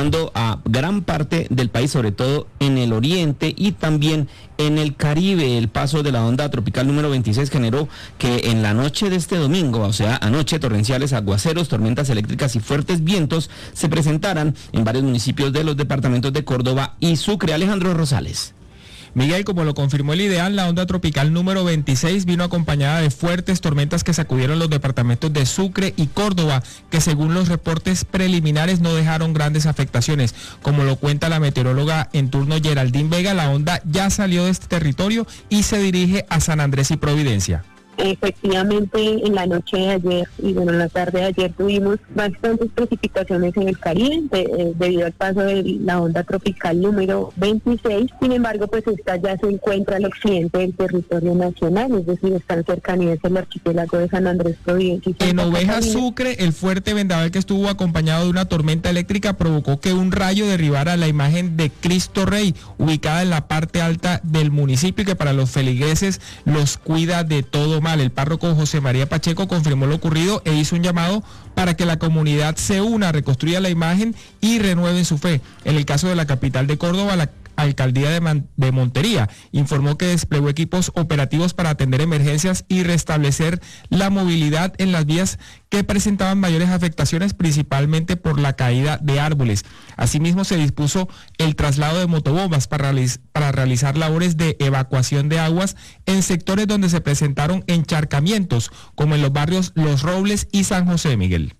afectando a gran parte del país, sobre todo en el oriente y también en el Caribe. El paso de la onda tropical número 26 generó que en la noche de este domingo, o sea, anoche, torrenciales aguaceros, tormentas eléctricas y fuertes vientos se presentaran en varios municipios de los departamentos de Córdoba y Sucre. Alejandro Rosales. Miguel, como lo confirmó el IDEAM, la onda tropical número 26 vino acompañada de fuertes tormentas que sacudieron los departamentos de Sucre y Córdoba, que según los reportes preliminares no dejaron grandes afectaciones. Como lo cuenta la meteoróloga en turno Geraldine Vega, la onda ya salió de este territorio y se dirige a San Andrés y Providencia. Efectivamente, en la noche de ayer y en la tarde de ayer tuvimos bastantes precipitaciones en el Caribe debido al paso de la onda tropical número 26. Sin embargo, pues esta ya se encuentra al occidente del territorio nacional, es decir, están cercanías al archipiélago de San Andrés, Providencia. En Oveja, Sucre, el fuerte vendaval que estuvo acompañado de una tormenta eléctrica provocó que un rayo derribara la imagen de Cristo Rey, ubicada en la parte alta del municipio, y que para los feligreses los cuida de todo mal. El párroco José María Pacheco confirmó lo ocurrido e hizo un llamado para que la comunidad se una, reconstruya la imagen y renueven su fe. En el caso de la capital de Córdoba, la alcaldía de Montería informó que desplegó equipos operativos para atender emergencias y restablecer la movilidad en las vías que presentaban mayores afectaciones, principalmente por la caída de árboles. Asimismo, se dispuso el traslado de motobombas para realizar labores de evacuación de aguas en sectores donde se presentaron encharcamientos, como en los barrios Los Robles y San José. Miguel.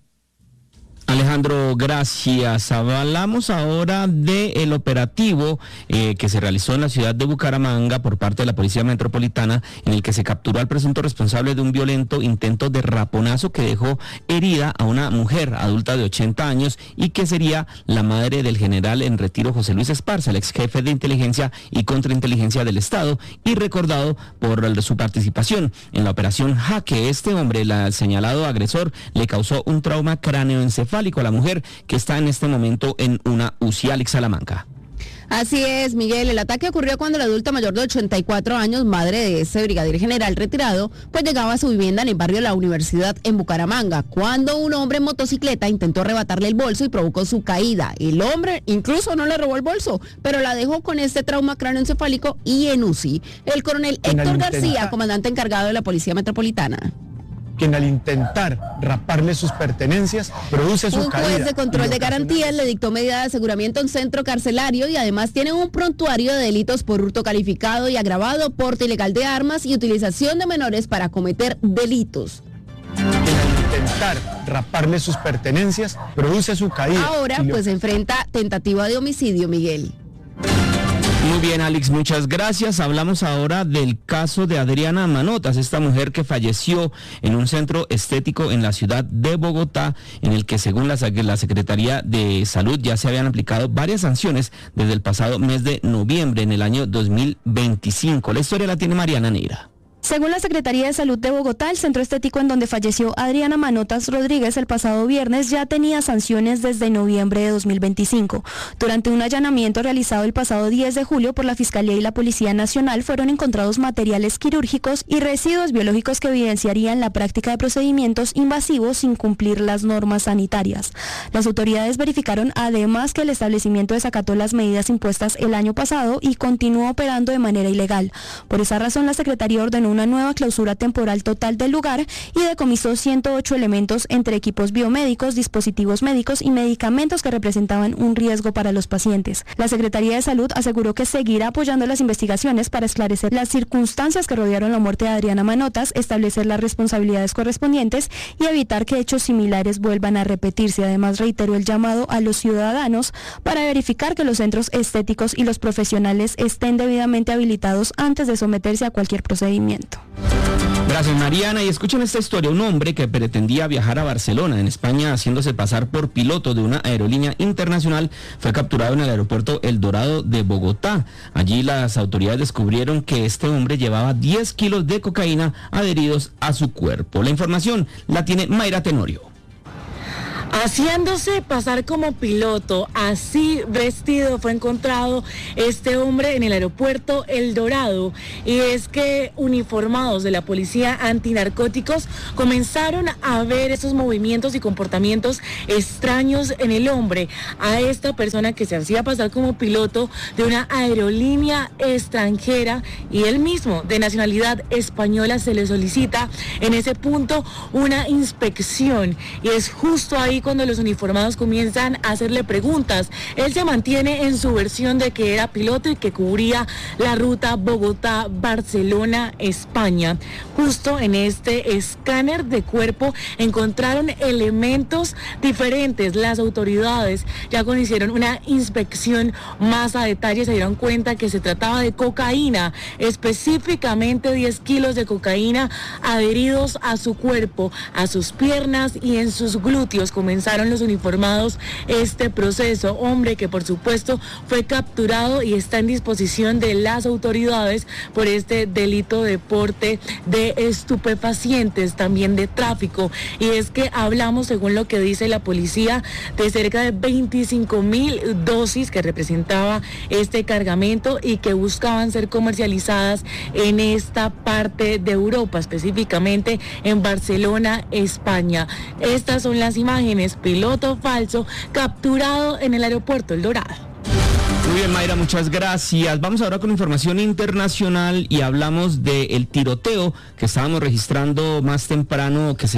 Alejandro, gracias. Hablamos ahora del operativo que se realizó en la ciudad de Bucaramanga por parte de la Policía Metropolitana, en el que se capturó al presunto responsable de un violento intento de raponazo que dejó herida a una mujer adulta de 80 años y que sería la madre del general en retiro José Luis Esparza, el ex jefe de inteligencia y contrainteligencia del Estado, y recordado por su participación en la operación Jaque. Este hombre, el señalado agresor, le causó un trauma cráneoencefálico a la mujer, que está en este momento en una UCI. Alex Salamanca. Así es, Miguel. El ataque ocurrió cuando la adulta mayor de 84 años, madre de ese brigadier general retirado, pues llegaba a su vivienda en el barrio de la Universidad en Bucaramanga, cuando un hombre en motocicleta intentó arrebatarle el bolso y provocó su caída. El hombre incluso no le robó el bolso, pero la dejó con este trauma cráneoencefálico y en UCI. El coronel Héctor García, comandante encargado de la Policía Metropolitana. Quien al intentar raparle sus pertenencias produce su caída. Un juez de control de garantías le dictó medida de aseguramiento en centro carcelario y además tiene un prontuario de delitos por hurto calificado y agravado, porte ilegal de armas y utilización de menores para cometer delitos. Quien al intentar raparle sus pertenencias produce su caída. Ahora pues enfrenta tentativa de homicidio, Miguel. Muy bien, Alex, muchas gracias. Hablamos ahora del caso de Adriana Manotas, esta mujer que falleció en un centro estético en la ciudad de Bogotá, en el que según la Secretaría de Salud ya se habían aplicado varias sanciones desde el pasado mes de noviembre en el año 2025. La historia la tiene Mariana Neira. Según la Secretaría de Salud de Bogotá, el centro estético en donde falleció Adriana Manotas Rodríguez el pasado viernes ya tenía sanciones desde noviembre de 2025. Durante un allanamiento realizado el pasado 10 de julio por la Fiscalía y la Policía Nacional fueron encontrados materiales quirúrgicos y residuos biológicos que evidenciarían la práctica de procedimientos invasivos sin cumplir las normas sanitarias. Las autoridades verificaron además que el establecimiento desacató las medidas impuestas el año pasado y continuó operando de manera ilegal. Por esa razón, la Secretaría ordenó una nueva clausura temporal total del lugar y decomisó 108 elementos entre equipos biomédicos, dispositivos médicos y medicamentos que representaban un riesgo para los pacientes. La Secretaría de Salud aseguró que seguirá apoyando las investigaciones para esclarecer las circunstancias que rodearon la muerte de Adriana Manotas, establecer las responsabilidades correspondientes y evitar que hechos similares vuelvan a repetirse. Además, reiteró el llamado a los ciudadanos para verificar que los centros estéticos y los profesionales estén debidamente habilitados antes de someterse a cualquier procedimiento. Gracias, Mariana. Y escuchen esta historia. Un hombre que pretendía viajar a Barcelona, en España, haciéndose pasar por piloto de una aerolínea internacional, fue capturado en el aeropuerto El Dorado de Bogotá. Allí las autoridades descubrieron que este hombre llevaba 10 kilos de cocaína adheridos a su cuerpo. La información la tiene Mayra Tenorio. Haciéndose pasar como piloto, así vestido, fue encontrado este hombre en el aeropuerto El Dorado. Y es que uniformados de la policía antinarcóticos comenzaron a ver esos movimientos y comportamientos extraños en el hombre. A esta persona que se hacía pasar como piloto de una aerolínea extranjera y él mismo de nacionalidad española se le solicita en ese punto una inspección. Y es justo ahí cuando los uniformados comienzan a hacerle preguntas. Él se mantiene en su versión de que era piloto y que cubría la ruta Bogotá-Barcelona, España. Justo en este escáner de cuerpo encontraron elementos diferentes. Las autoridades ya cuando hicieron una inspección más a detalle se dieron cuenta que se trataba de cocaína, específicamente 10 kilos de cocaína adheridos a su cuerpo, a sus piernas y en sus glúteos. Comenzaron los uniformados este proceso, hombre que por supuesto fue capturado y está en disposición de las autoridades por este delito de porte de estupefacientes, también de tráfico. Y es que hablamos, según lo que dice la policía, de cerca de 25,000 dosis que representaba este cargamento y que buscaban ser comercializadas en esta parte de Europa, específicamente en Barcelona, España. Estas son las imágenes, piloto falso capturado en el aeropuerto El Dorado. Muy bien, Mayra, muchas gracias. Vamos ahora con información internacional y hablamos del tiroteo que estábamos registrando más temprano, que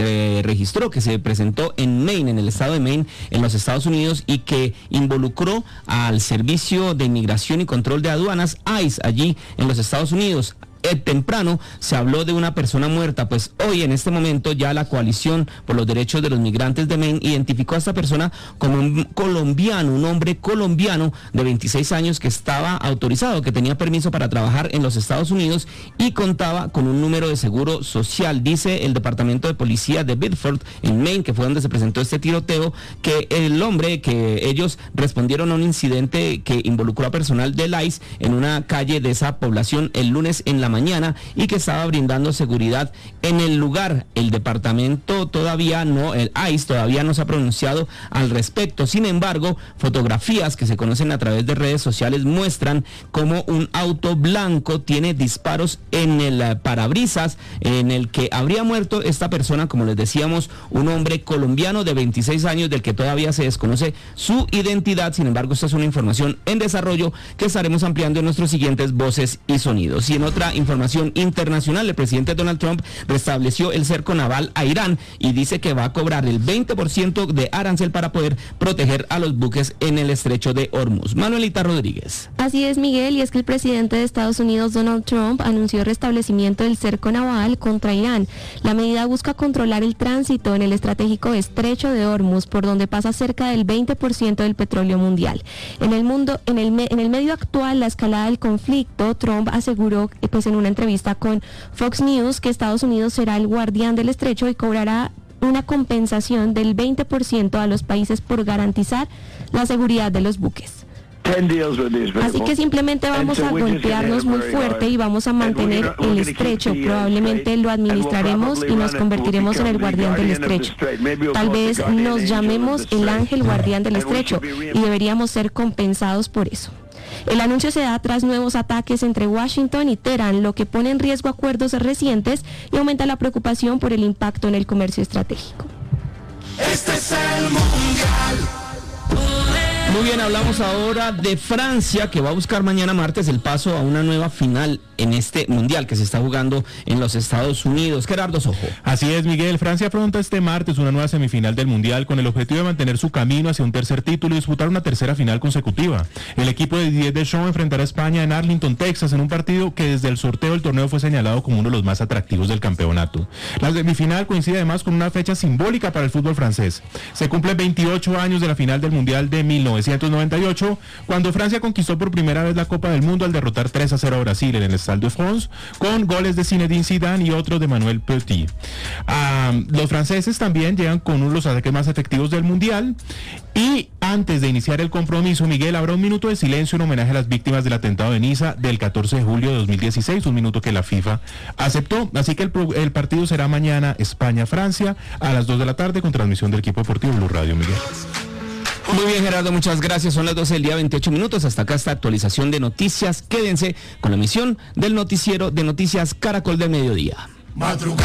se presentó en Maine, en el estado de Maine, en los Estados Unidos, y que involucró al Servicio de Inmigración y Control de Aduanas, ICE, allí en los Estados Unidos. Temprano se habló de una persona muerta, pues hoy en este momento ya la Coalición por los Derechos de los Migrantes de Maine identificó a esta persona como un colombiano, un hombre colombiano de 26 años que estaba autorizado, que tenía permiso para trabajar en los Estados Unidos y contaba con un número de seguro social. Dice el Departamento de Policía de Bedford, en Maine, que fue donde se presentó este tiroteo, que el hombre, que ellos respondieron a un incidente que involucró a personal del ICE en una calle de esa población el lunes en la mañana y que estaba brindando seguridad en el lugar. El departamento el ICE todavía no se ha pronunciado al respecto. Sin embargo, fotografías que se conocen a través de redes sociales muestran cómo un auto blanco tiene disparos en el parabrisas en el que habría muerto esta persona, como les decíamos, un hombre colombiano de 26 años del que todavía se desconoce su identidad. Sin embargo, esta es una información en desarrollo que estaremos ampliando en nuestros siguientes Voces y Sonidos. Y en otra información internacional, el presidente Donald Trump restableció el cerco naval a Irán y dice que va a cobrar el 20% de arancel para poder proteger a los buques en el estrecho de Hormuz. Manuelita Rodríguez. Así es, Miguel, y es que el presidente de Estados Unidos, Donald Trump, anunció el restablecimiento del cerco naval contra Irán. La medida busca controlar el tránsito en el estratégico estrecho de Hormuz, por donde pasa cerca del 20% del petróleo mundial. En el medio actual, la escalada del conflicto, Trump aseguró en una entrevista con Fox News que Estados Unidos será el guardián del estrecho y cobrará una compensación del 20% a los países por garantizar la seguridad de los buques. Así que simplemente vamos a golpearnos muy fuerte y vamos a mantener el estrecho. Probablemente lo administraremos y nos convertiremos en el guardián del estrecho. Tal vez nos llamemos el ángel guardián del estrecho y deberíamos ser compensados por eso. El anuncio se da tras nuevos ataques entre Washington y Teherán, lo que pone en riesgo acuerdos recientes y aumenta la preocupación por el impacto en el comercio estratégico. Este es el Mundial. Muy bien, hablamos ahora de Francia, que va a buscar mañana martes el paso a una nueva final en este Mundial que se está jugando en los Estados Unidos. Gerardo Sojo. Así es, Miguel. Francia afronta este martes una nueva semifinal del Mundial con el objetivo de mantener su camino hacia un tercer título y disputar una tercera final consecutiva. El equipo de Didier Deschamps enfrentará a España en Arlington, Texas, en un partido que desde el sorteo del torneo fue señalado como uno de los más atractivos del campeonato. La semifinal coincide además con una fecha simbólica para el fútbol francés. Se cumplen 28 años de la final del Mundial de 1998, cuando Francia conquistó por primera vez la Copa del Mundo al derrotar 3-0 a Brasil en el Stade de France, con goles de Zinedine Zidane y otros de Manuel Petit. Los franceses también llegan con uno de los ataques más efectivos del Mundial y Antes de iniciar el compromiso, Miguel, habrá un minuto de silencio en homenaje a las víctimas del atentado de Niza del 14 de julio de 2016, un minuto que la FIFA aceptó. Así que el partido será mañana España-Francia a las 2 de la tarde con transmisión del equipo deportivo Blue Radio, Miguel. Muy bien, Gerardo, muchas gracias. Son las 12 del día, 28 minutos. Hasta acá esta actualización de noticias. Quédense con la emisión del noticiero de Noticias Caracol del Mediodía. Madrugada.